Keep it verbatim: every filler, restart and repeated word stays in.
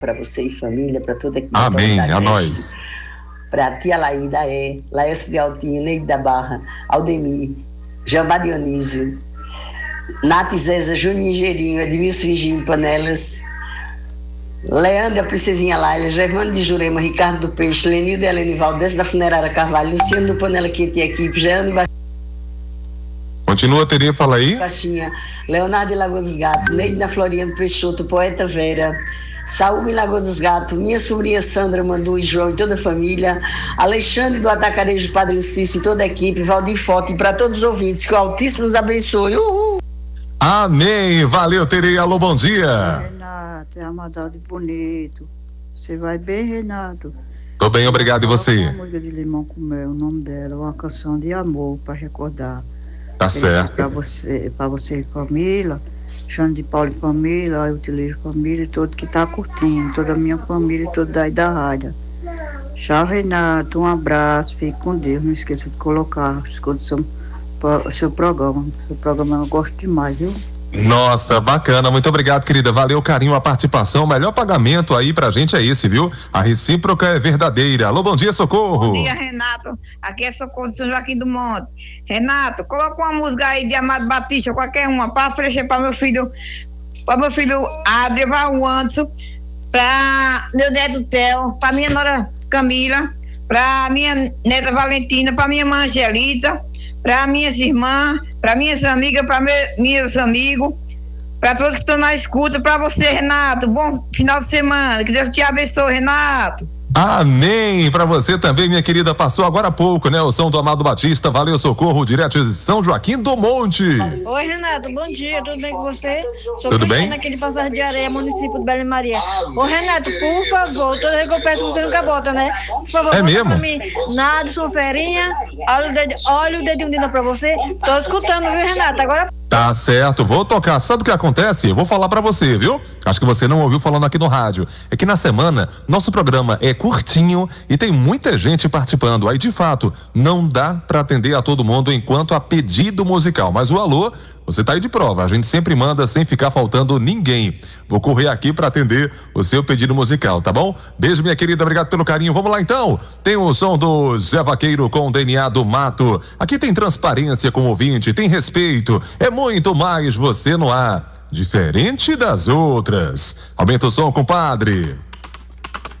para você e família, para toda a equipe. Amém, a nós. Para tia Laída, é, Laércio de Altinho, Neide da Barra, Aldemir, Jambá Dionísio, Nath Zeza, Júnior Nigerinho, Edmilson Virgínio Panelas, Leandra Princesinha Laila, Germano de Jurema, Ricardo do Peixe, Lenildo de Helene Valdez da Funerária Carvalho, Luciano do Panela Quente e equipe, Jeane Ba... Continua, teria, fala aí. Baixinha, Leonardo de Lagoas dos Gatos, Neide da Floriano Peixoto, Poeta Vera, Saúl em Lagoas dos Gatos, minha sobrinha Sandra Mandu e João e toda a família, Alexandre do Atacarejo, Padre Cício e toda a equipe, Valdir Forte, e para todos os ouvintes, que o Altíssimo os abençoe. Uhul. Amém, valeu, Terei, alô, bom dia. Renato, é Amadaldo Bonito, você vai bem, Renato? Tô bem, obrigado, e você? Uma música de Limão com Mel, o nome dela, uma canção de amor para recordar. Tá certo. Para você, para você e família, Xande de Paulo e família, eu utilizo família, todo que tá curtindo, toda a minha família, toda daí da rádio. Tchau, Renato, um abraço, fique com Deus, não esqueça de colocar, escuta o seu, o seu programa, seu programa eu gosto demais, viu? Nossa, bacana, muito obrigado, querida, valeu o carinho, a participação, o melhor pagamento aí pra gente é esse, viu? A recíproca é verdadeira. Alô, bom dia, Socorro. Bom dia, Renato, aqui é Socorro de São Joaquim do Monte. Renato, coloca uma música aí de Amado Batista, qualquer uma, pra oferecer pra meu filho, pra meu filho Adrival Anderson, pra meu neto Theo, pra minha nora Camila, pra minha neta Valentina, pra minha mãe Angelita, para minhas irmãs, para minhas amigas, para me, meus amigos, para todos que estão na escuta, para você, Renato. Bom final de semana, que Deus te abençoe, Renato. Amém, para você também, minha querida. Passou agora há pouco, né? O som do Amado Batista, valeu, Socorro, direto de São Joaquim do Monte. Oi, Renato, bom dia, tudo bem com você? Sou Tudo bem? Naquele Passagem de Areia, município de Belém Maria. Ô, Renato, por favor, toda vez que eu peço, você nunca bota, né? Por favor, é bota mesmo? Pra mim, Nadson Ferinha, olha o, dedo, olha o dedinho Dina pra você. Tô escutando, viu, Renato? Agora... Tá certo, vou tocar. Sabe o que acontece? Eu vou falar pra você, viu? Acho que você não ouviu falando aqui no rádio. É que na semana, nosso programa é curtinho e tem muita gente participando. Aí, de fato, não dá pra atender a todo mundo enquanto há pedido musical. Mas o alô, você tá aí de prova. A gente sempre manda sem ficar faltando ninguém. Vou correr aqui pra atender o seu pedido musical, tá bom? Beijo, minha querida. Obrigado pelo carinho. Vamos lá, então. Tem o som do Zé Vaqueiro com o D N A do mato. Aqui tem transparência com o ouvinte, tem respeito. É muito mais você no ar. Diferente das outras. Aumenta o som, compadre.